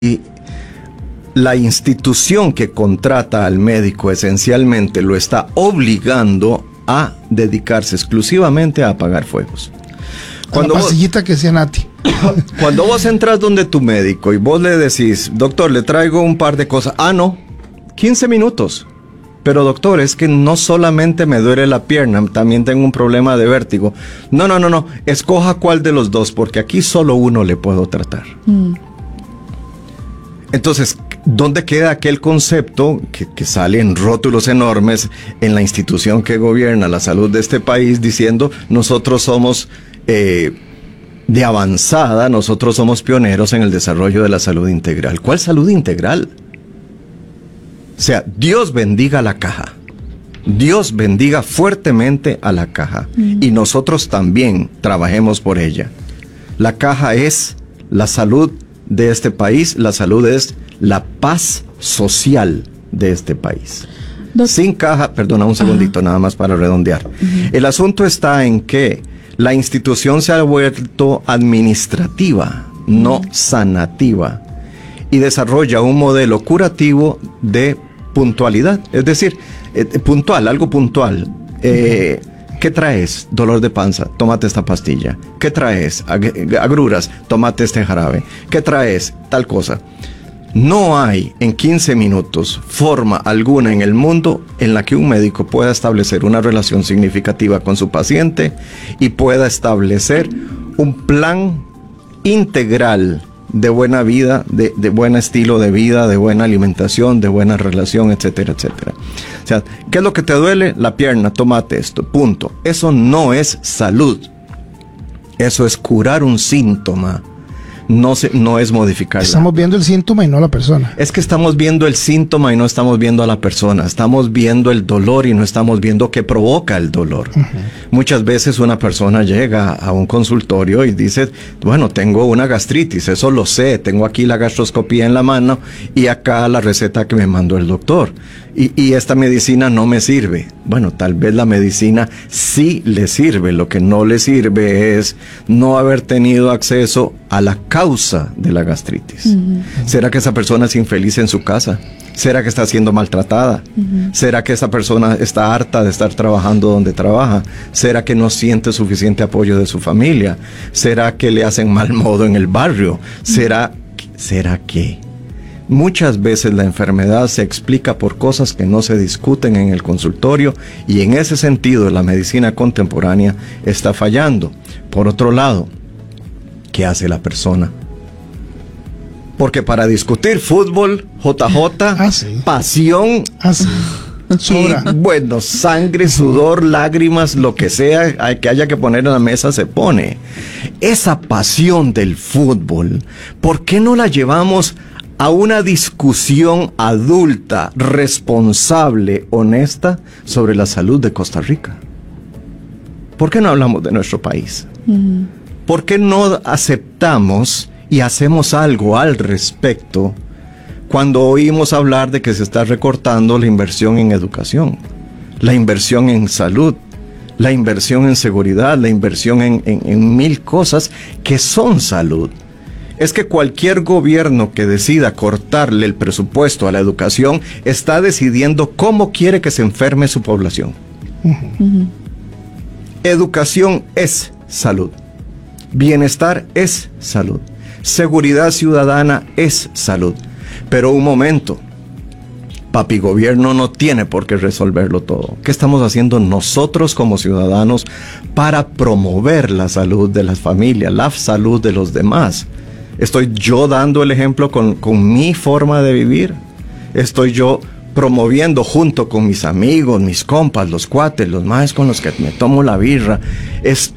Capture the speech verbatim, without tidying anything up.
Y la institución que contrata al médico esencialmente lo está obligando a dedicarse exclusivamente a apagar fuegos. Cuando la pastillita vos, que sea Nati. Cuando vos entras donde tu médico y vos le decís, doctor, le traigo un par de cosas. Ah, no, quince minutos. Pero doctor, es que no solamente me duele la pierna, también tengo un problema de vértigo. No, no, no, no, escoja cuál de los dos, porque aquí solo uno le puedo tratar. Mm. Entonces, ¿dónde queda aquel concepto que, que sale en rótulos enormes en la institución que gobierna la salud de este país diciendo nosotros somos eh, de avanzada, nosotros somos pioneros en el desarrollo de la salud integral? ¿Cuál salud integral? O sea, Dios bendiga la caja. Dios bendiga fuertemente a la caja. Mm. Y nosotros también trabajemos por ella. La caja es la salud de este país, la salud es la paz social de este país. Doctor. Sin caja, perdona un segundito, ajá, nada más para redondear. Uh-huh. El asunto está en que la institución se ha vuelto administrativa, uh-huh, no sanativa, y desarrolla un modelo curativo de puntualidad, es decir, eh, puntual, algo puntual. Eh, uh-huh. ¿Qué traes? Dolor de panza, tómate esta pastilla. ¿Qué traes? Ag- agruras, tómate este jarabe. ¿Qué traes? Tal cosa. No hay en quince minutos forma alguna en el mundo en la que un médico pueda establecer una relación significativa con su paciente y pueda establecer un plan integral de buena vida, de, de buen estilo de vida, de buena alimentación, de buena relación, etcétera, etcétera. O sea, ¿qué es lo que te duele? La pierna, tómate esto, punto. Eso no es salud. Eso es curar un síntoma. No, se, no es modificarla. Estamos viendo el síntoma y no a la persona. Es que estamos viendo el síntoma y no estamos viendo a la persona. Estamos viendo el dolor y no estamos viendo qué provoca el dolor. Uh-huh. Muchas veces una persona llega a un consultorio y dice, bueno, tengo una gastritis, eso lo sé, tengo aquí la gastroscopía en la mano y acá la receta que me mandó el doctor. Y, y esta medicina no me sirve. Bueno, tal vez la medicina sí le sirve. Lo que no le sirve es no haber tenido acceso a la causa de la gastritis. Uh-huh. ¿Será que esa persona es infeliz en su casa? ¿Será que está siendo maltratada? Uh-huh. ¿Será que esa persona está harta de estar trabajando donde trabaja? ¿Será que no siente suficiente apoyo de su familia? ¿Será que le hacen mal modo en el barrio? ¿Será, será que? Muchas veces la enfermedad se explica por cosas que no se discuten en el consultorio y en ese sentido la medicina contemporánea está fallando. Por otro lado, ¿qué hace la persona? Porque para discutir fútbol, J J, ah, sí. pasión, ah, sí. y bueno, sangre, sudor, lágrimas, lo que sea que haya que poner en la mesa se pone. Esa pasión del fútbol, ¿por qué no la llevamos a una discusión adulta, responsable, honesta sobre la salud de Costa Rica? ¿Por qué no hablamos de nuestro país? Uh-huh. ¿Por qué no aceptamos y hacemos algo al respecto cuando oímos hablar de que se está recortando la inversión en educación, la inversión en salud, la inversión en seguridad, la inversión en, en, en mil cosas que son salud? Es que cualquier gobierno que decida cortarle el presupuesto a la educación está decidiendo cómo quiere que se enferme su población. Uh-huh. Educación es salud. Bienestar es salud. Seguridad ciudadana es salud. Pero un momento, papi gobierno no tiene por qué resolverlo todo. ¿Qué estamos haciendo nosotros como ciudadanos para promover la salud de las familias, la salud de los demás? ¿Estoy yo dando el ejemplo con, con mi forma de vivir? ¿Estoy yo promoviendo junto con mis amigos, mis compas, los cuates, los maes con los que me tomo la birra? ¿Es,